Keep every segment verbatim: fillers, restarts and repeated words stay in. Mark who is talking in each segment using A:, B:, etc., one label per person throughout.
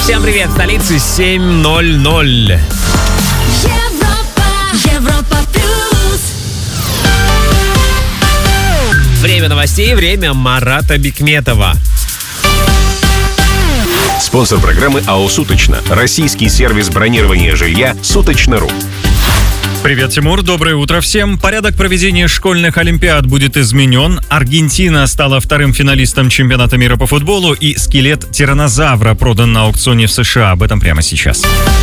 A: Всем привет, столица семь ноль ноль.
B: Европа, Европа плюс.
A: Время новостей, время Марата Бикметова.
C: Спонсор программы АО «Суточно». Российский сервис бронирования жилья «Суточно.ру».
D: Привет, Тимур. Доброе утро всем. Порядок проведения школьных олимпиад будет изменен. Аргентина стала вторым финалистом чемпионата мира по футболу, и скелет тираннозавра продан на аукционе в США. Об этом прямо сейчас.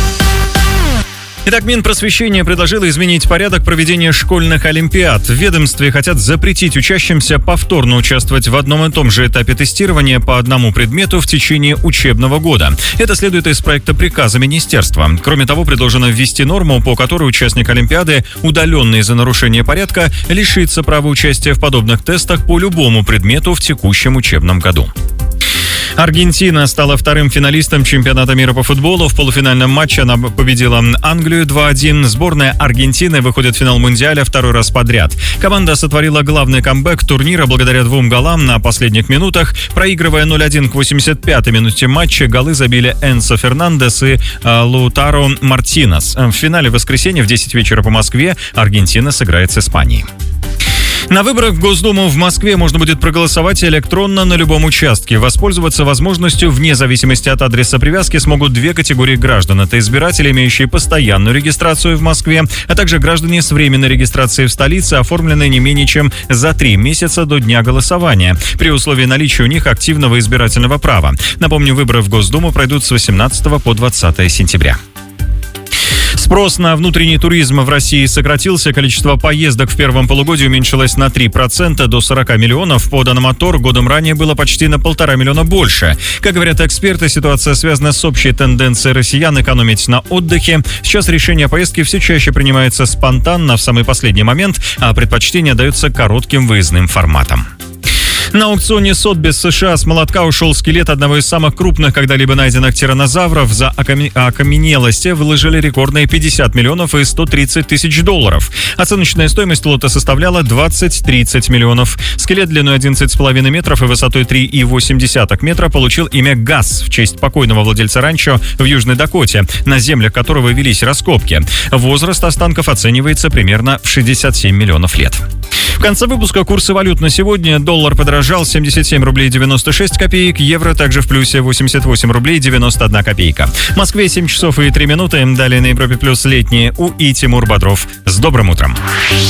D: Итак, Минпросвещение предложило изменить порядок проведения школьных олимпиад. В ведомстве хотят запретить учащимся повторно участвовать в одном и том же этапе тестирования по одному предмету в течение учебного года. Это следует из проекта приказа министерства. Кроме того, предложено ввести норму, по которой участник олимпиады, удаленный из-за нарушения порядка, лишится права участия в подобных тестах по любому предмету в текущем учебном году. Аргентина стала вторым финалистом чемпионата мира по футболу. В полуфинальном матче она победила Англию два один. Сборная Аргентины выходит в финал Мундиаля второй раз подряд. Команда сотворила главный камбэк турнира благодаря двум голам на последних минутах. Проигрывая ноль один к восемьдесят пятой минуте матча, голы забили Энсо Фернандес и э, Лаутаро Мартинес. В финале в воскресенье в десять вечера по Москве Аргентина сыграет с Испанией. На выборах в Госдуму в Москве можно будет проголосовать электронно на любом участке. Воспользоваться возможностью вне зависимости от адреса привязки смогут две категории граждан. Это избиратели, имеющие постоянную регистрацию в Москве, а также граждане с временной регистрацией в столице, оформленные не менее чем за три месяца до дня голосования, при условии наличия у них активного избирательного права. Напомню, выборы в Госдуму пройдут с восемнадцатого по двадцатое сентября. Спрос на внутренний туризм в России сократился. Количество поездок в первом полугодии уменьшилось на три процента до сорока миллионов. По данным Мотор, годом ранее было почти на полтора миллиона больше. Как говорят эксперты, ситуация связана с общей тенденцией россиян экономить на отдыхе. Сейчас решение о поездке все чаще принимается спонтанно, в самый последний момент, а предпочтение дается коротким выездным форматам. На аукционе Сотбис США с молотка ушел скелет одного из самых крупных когда-либо найденных тираннозавров. За окаменелости выложили рекордные пятьдесят миллионов и сто тридцать тысяч долларов. Оценочная стоимость лота составляла двадцать-тридцать миллионов. Скелет длиной одиннадцать с половиной метров и высотой три и восемь десятых метра получил имя Газ в честь покойного владельца ранчо в Южной Дакоте, на землях которого велись раскопки. Возраст останков оценивается примерно в шестьдесят семь миллионов лет. В конце выпуска курсы валют на сегодня. Доллар подорожал семьдесят семь рублей девяносто шесть копеек, евро также в плюсе восемьдесят восемь рублей девяносто одна копейка. В Москве семь часов и три минуты. Далее на Европе плюс летние У и Тимур Бодров. С добрым утром.